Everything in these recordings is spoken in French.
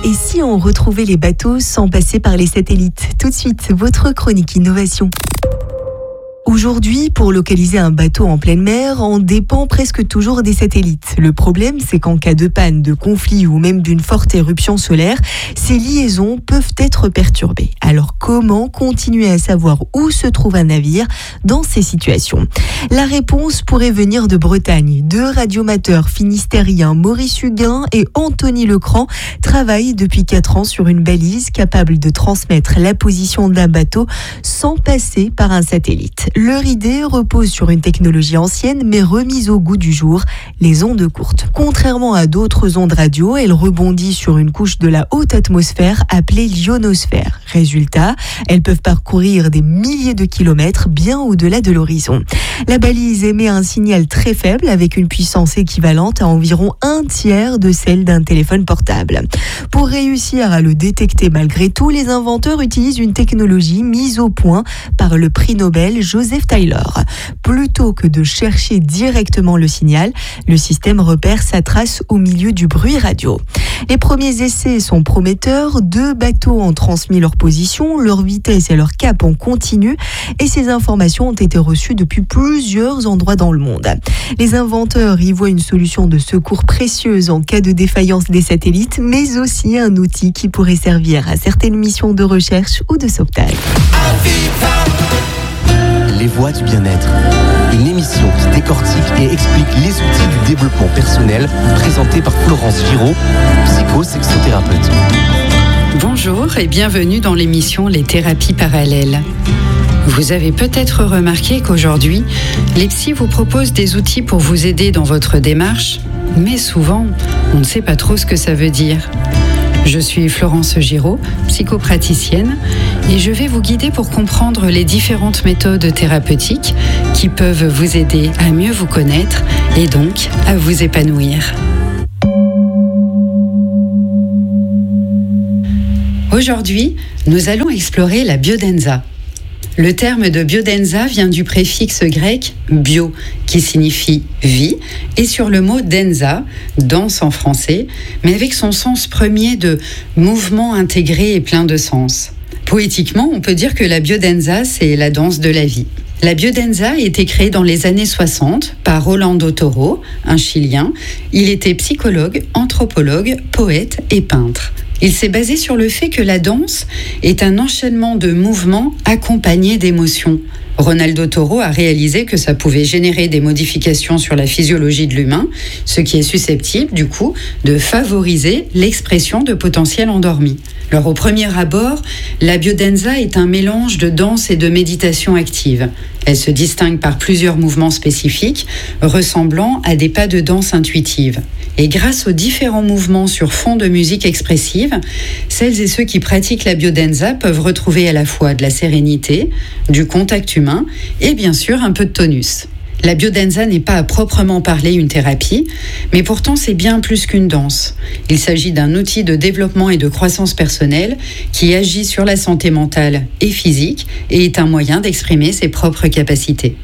Et si on retrouvait les bateaux sans passer par les satellites? Tout de suite, votre chronique innovation. Aujourd'hui, pour localiser un bateau en pleine mer, on dépend presque toujours des satellites. Le problème, c'est qu'en cas de panne, de conflit ou même d'une forte éruption solaire, ces liaisons peuvent être perturbées. Alors comment continuer à savoir où se trouve un navire dans ces situations? La réponse pourrait venir de Bretagne. Deux radiomateurs finistériens, Maurice Huguin et Anthony Lecran, travaillent depuis 4 ans sur une balise capable de transmettre la position d'un bateau sans passer par un satellite. Leur idée repose sur une technologie ancienne mais remise au goût du jour, les ondes courtes. Contrairement à d'autres ondes radio, elles rebondissent sur une couche de la haute atmosphère appelée l'ionosphère. Résultat, elles peuvent parcourir des milliers de kilomètres bien au-delà de l'horizon. La balise émet un signal très faible avec une puissance équivalente à environ 1/3 de celle d'un téléphone portable. Pour réussir à le détecter malgré tout, les inventeurs utilisent une technologie mise au point par le prix Nobel Joseph Taylor. Plutôt que de chercher directement le signal, le système repère sa trace au milieu du bruit radio. Les premiers essais sont prometteurs. 2 bateaux ont transmis leur position, leur vitesse et leur cap en continu, et ces informations ont été reçues depuis plusieurs endroits dans le monde. Les inventeurs y voient une solution de secours précieuse en cas de défaillance des satellites, mais aussi un outil qui pourrait servir à certaines missions de recherche ou de sauvetage. Les voix du bien-être, une émission qui décortique et explique les outils du développement personnel, présentée par Florence Giraud, psychosexothérapeute. Bonjour et bienvenue dans l'émission Les thérapies parallèles. Vous avez peut-être remarqué qu'aujourd'hui, les psys vous proposent des outils pour vous aider dans votre démarche, mais souvent, on ne sait pas trop ce que ça veut dire. Je suis Florence Giraud, psychopraticienne, et je vais vous guider pour comprendre les différentes méthodes thérapeutiques qui peuvent vous aider à mieux vous connaître et donc à vous épanouir. Aujourd'hui, nous allons explorer la biodenza. Le terme de biodenza vient du préfixe grec bio, qui signifie vie, et sur le mot denza, danse en français, mais avec son sens premier de mouvement intégré et plein de sens. Poétiquement, on peut dire que la biodenza, c'est la danse de la vie. La biodenza a été créée dans les années 60 par Rolando Toro, un Chilien. Il était psychologue, anthropologue, poète et peintre. Il s'est basé sur le fait que la danse est un enchaînement de mouvements accompagnés d'émotions. Ronaldo Toro a réalisé que ça pouvait générer des modifications sur la physiologie de l'humain, ce qui est susceptible, du coup, de favoriser l'expression de potentiel endormi. Alors, au premier abord, la biodenza est un mélange de danse et de méditation active. Elle se distingue par plusieurs mouvements spécifiques, ressemblant à des pas de danse intuitive. Et grâce aux différents mouvements sur fond de musique expressive, celles et ceux qui pratiquent la biodenza peuvent retrouver à la fois de la sérénité, du contact humain et bien sûr un peu de tonus. La biodenza n'est pas à proprement parler une thérapie, mais pourtant c'est bien plus qu'une danse. Il s'agit d'un outil de développement et de croissance personnelle qui agit sur la santé mentale et physique et est un moyen d'exprimer ses propres capacités.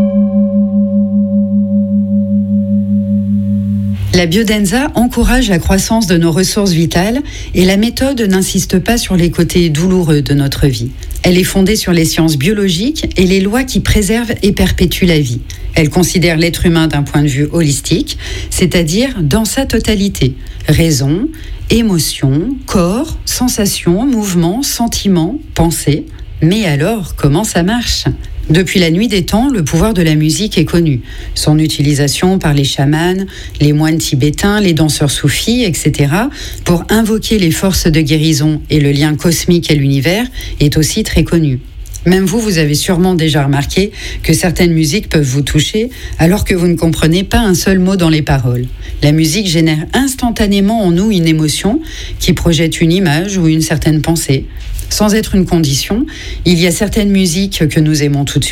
La biodenza encourage la croissance de nos ressources vitales et la méthode n'insiste pas sur les côtés douloureux de notre vie. Elle est fondée sur les sciences biologiques et les lois qui préservent et perpétuent la vie. Elle considère l'être humain d'un point de vue holistique, c'est-à-dire dans sa totalité. Raison, émotion, corps, sensations, mouvements, sentiments, pensées. Mais alors, comment ça marche ? Depuis la nuit des temps, le pouvoir de la musique est connu. Son utilisation par les chamans, les moines tibétains, les danseurs soufis, etc., pour invoquer les forces de guérison et le lien cosmique et l'univers, est aussi très connu. Même vous avez sûrement déjà remarqué que certaines musiques peuvent vous toucher alors que vous ne comprenez pas un seul mot dans les paroles. La musique génère instantanément en nous une émotion qui projette une image ou une certaine pensée. Sans être une condition, il y a certaines musiques que nous aimons tout de suite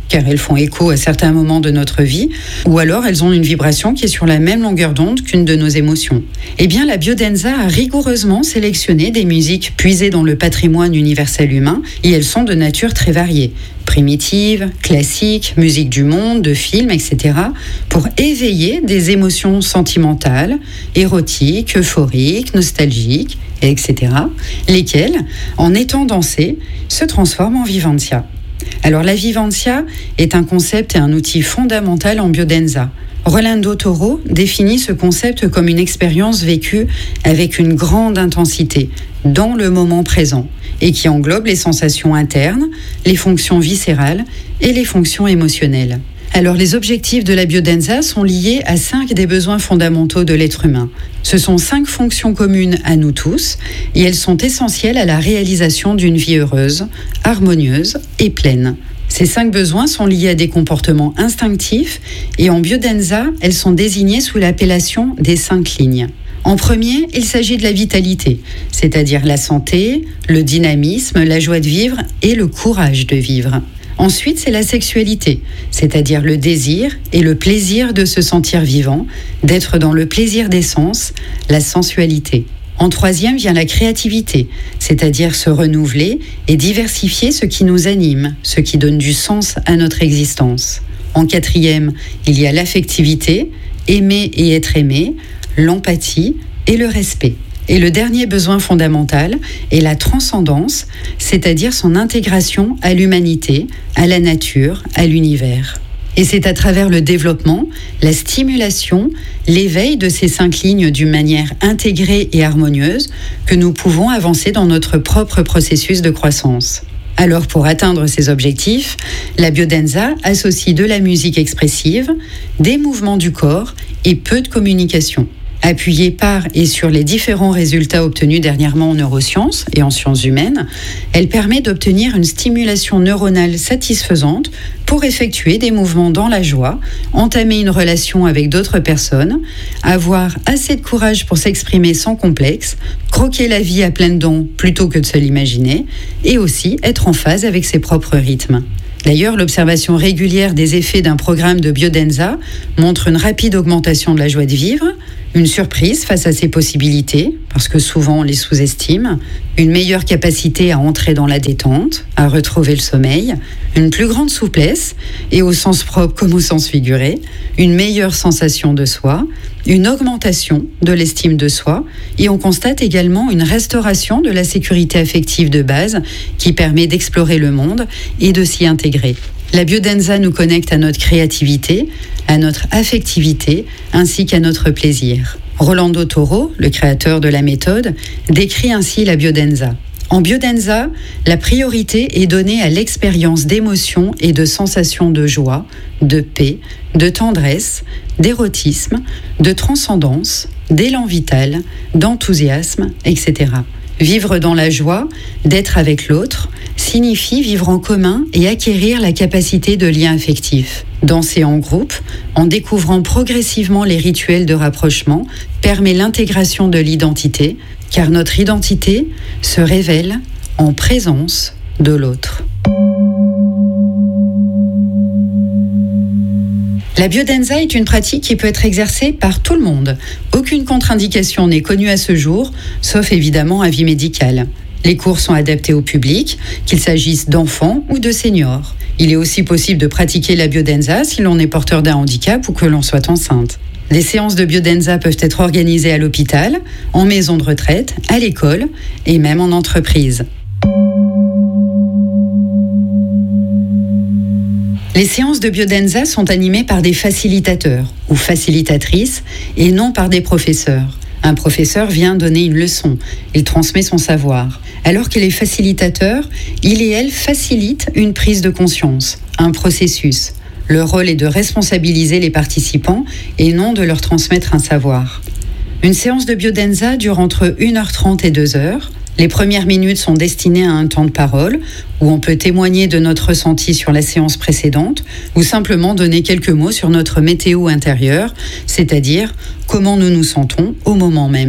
car elles font écho à certains moments de notre vie, ou alors elles ont une vibration qui est sur la même longueur d'onde qu'une de nos émotions. Eh bien, la biodanza a rigoureusement sélectionné des musiques puisées dans le patrimoine universel humain, et elles sont de nature très variée. Primitives, classiques, musique du monde, de films, etc., pour éveiller des émotions sentimentales, érotiques, euphoriques, nostalgiques, etc., lesquelles, en étant dansées, se transforment en vivencia. Alors la vivencia est un concept et un outil fondamental en biodanza. Rolando Toro définit ce concept comme une expérience vécue avec une grande intensité, dans le moment présent, et qui englobe les sensations internes, les fonctions viscérales et les fonctions émotionnelles. Alors les objectifs de la biodanza sont liés à 5 des besoins fondamentaux de l'être humain. Ce sont 5 fonctions communes à nous tous et elles sont essentielles à la réalisation d'une vie heureuse, harmonieuse et pleine. Ces 5 besoins sont liés à des comportements instinctifs et en biodanza, elles sont désignées sous l'appellation des 5 lignes. En premier, il s'agit de la vitalité, c'est-à-dire la santé, le dynamisme, la joie de vivre et le courage de vivre. Ensuite, c'est la sexualité, c'est-à-dire le désir et le plaisir de se sentir vivant, d'être dans le plaisir des sens, la sensualité. En troisième vient la créativité, c'est-à-dire se renouveler et diversifier ce qui nous anime, ce qui donne du sens à notre existence. En quatrième, il y a l'affectivité, aimer et être aimé, l'empathie et le respect. Et le dernier besoin fondamental est la transcendance, c'est-à-dire son intégration à l'humanité, à la nature, à l'univers. Et c'est à travers le développement, la stimulation, l'éveil de ces 5 lignes d'une manière intégrée et harmonieuse que nous pouvons avancer dans notre propre processus de croissance. Alors pour atteindre ces objectifs, la biodanza associe de la musique expressive, des mouvements du corps et peu de communication. Appuyée par et sur les différents résultats obtenus dernièrement en neurosciences et en sciences humaines, elle permet d'obtenir une stimulation neuronale satisfaisante pour effectuer des mouvements dans la joie, entamer une relation avec d'autres personnes, avoir assez de courage pour s'exprimer sans complexe, croquer la vie à pleines dents plutôt que de se l'imaginer, et aussi être en phase avec ses propres rythmes. D'ailleurs, l'observation régulière des effets d'un programme de biodanza montre une rapide augmentation de la joie de vivre, une surprise face à ses possibilités, parce que souvent on les sous-estime, une meilleure capacité à entrer dans la détente, à retrouver le sommeil, une plus grande souplesse, et au sens propre comme au sens figuré, une meilleure sensation de soi, une augmentation de l'estime de soi, et on constate également une restauration de la sécurité affective de base qui permet d'explorer le monde et de s'y intégrer. La biodanza nous connecte à notre créativité, à notre affectivité, ainsi qu'à notre plaisir. Rolando Toro, le créateur de la méthode, décrit ainsi la biodanza. En biodanza, la priorité est donnée à l'expérience d'émotions et de sensations de joie, de paix, de tendresse, d'érotisme, de transcendance, d'élan vital, d'enthousiasme, etc. Vivre dans la joie, d'être avec l'autre, signifie vivre en commun et acquérir la capacité de lien affectif. Danser en groupe, en découvrant progressivement les rituels de rapprochement, permet l'intégration de l'identité, car notre identité se révèle en présence de l'autre. La biodanza est une pratique qui peut être exercée par tout le monde. Aucune contre-indication n'est connue à ce jour, sauf évidemment avis médical. Les cours sont adaptés au public, qu'il s'agisse d'enfants ou de seniors. Il est aussi possible de pratiquer la biodanza si l'on est porteur d'un handicap ou que l'on soit enceinte. Des séances de biodanza peuvent être organisées à l'hôpital, en maison de retraite, à l'école et même en entreprise. Les séances de biodanza sont animées par des facilitateurs ou facilitatrices et non par des professeurs. Un professeur vient donner une leçon, il transmet son savoir. Alors que les facilitateurs, il et elle facilitent une prise de conscience, un processus. Leur rôle est de responsabiliser les participants et non de leur transmettre un savoir. Une séance de biodanza dure entre 1h30 et 2h. Les premières minutes sont destinées à un temps de parole où on peut témoigner de notre ressenti sur la séance précédente ou simplement donner quelques mots sur notre météo intérieure, c'est-à-dire comment nous nous sentons au moment même.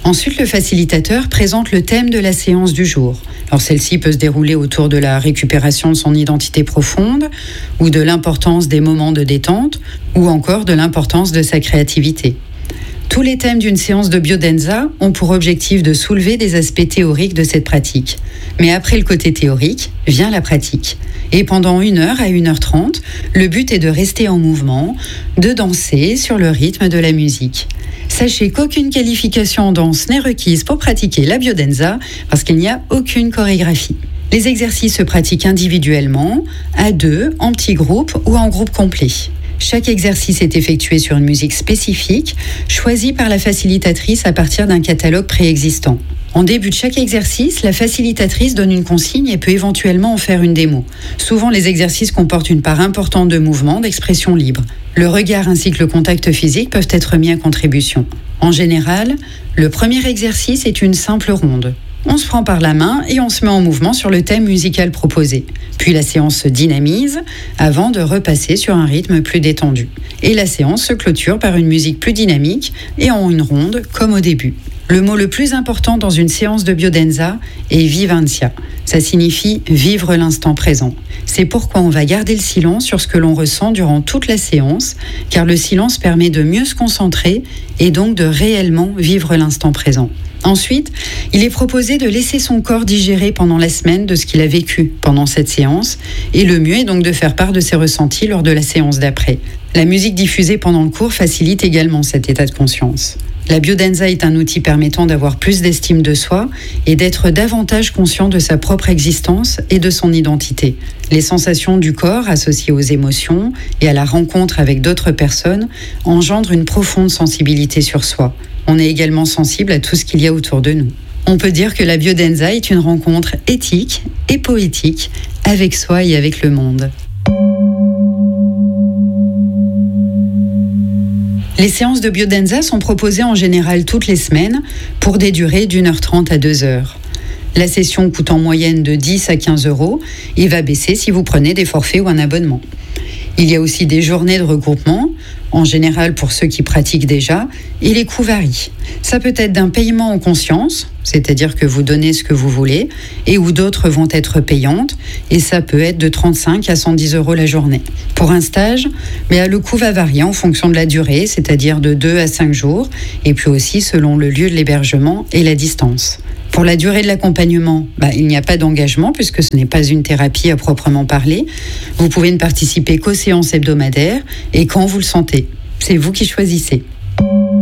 Ensuite, le facilitateur présente le thème de la séance du jour. Alors, celle-ci peut se dérouler autour de la récupération de son identité profonde, ou de l'importance des moments de détente, ou encore de l'importance de sa créativité. Tous les thèmes d'une séance de biodanza ont pour objectif de soulever des aspects théoriques de cette pratique. Mais après le côté théorique, vient la pratique. Et pendant 1h à 1h30, le but est de rester en mouvement, de danser sur le rythme de la musique. Sachez qu'aucune qualification en danse n'est requise pour pratiquer la biodanza parce qu'il n'y a aucune chorégraphie. Les exercices se pratiquent individuellement, à 2, en petits groupes ou en groupe complet. Chaque exercice est effectué sur une musique spécifique, choisie par la facilitatrice à partir d'un catalogue préexistant. En début de chaque exercice, la facilitatrice donne une consigne et peut éventuellement en faire une démo. Souvent, les exercices comportent une part importante de mouvement, d'expression libre. Le regard ainsi que le contact physique peuvent être mis à contribution. En général, le premier exercice est une simple ronde. On se prend par la main et on se met en mouvement sur le thème musical proposé. Puis la séance se dynamise avant de repasser sur un rythme plus détendu. Et la séance se clôture par une musique plus dynamique et en une ronde comme au début. Le mot le plus important dans une séance de biodanza est vivencia. Ça signifie vivre l'instant présent. C'est pourquoi on va garder le silence sur ce que l'on ressent durant toute la séance, car le silence permet de mieux se concentrer et donc de réellement vivre l'instant présent. Ensuite, il est proposé de laisser son corps digérer pendant la semaine de ce qu'il a vécu pendant cette séance, et le mieux est donc de faire part de ses ressentis lors de la séance d'après. La musique diffusée pendant le cours facilite également cet état de conscience. La biodanza est un outil permettant d'avoir plus d'estime de soi et d'être davantage conscient de sa propre existence et de son identité. Les sensations du corps associées aux émotions et à la rencontre avec d'autres personnes engendrent une profonde sensibilité sur soi. On est également sensible à tout ce qu'il y a autour de nous. On peut dire que la biodanza est une rencontre éthique et poétique avec soi et avec le monde. Les séances de biodanza sont proposées en général toutes les semaines pour des durées d'1h30 à 2h. La session coûte en moyenne de 10 à 15 € et va baisser si vous prenez des forfaits ou un abonnement. Il y a aussi des journées de regroupement, en général pour ceux qui pratiquent déjà, et les coûts varient. Ça peut être d'un paiement en conscience, c'est-à-dire que vous donnez ce que vous voulez, et où d'autres vont être payantes, et ça peut être de 35 à 110 € la journée. Pour un stage, le coût va varier en fonction de la durée, c'est-à-dire de 2 à 5 jours, et puis aussi selon le lieu de l'hébergement et la distance. Pour la durée de l'accompagnement, il n'y a pas d'engagement puisque ce n'est pas une thérapie à proprement parler. Vous pouvez ne participer qu'aux séances hebdomadaires et quand vous le sentez. C'est vous qui choisissez.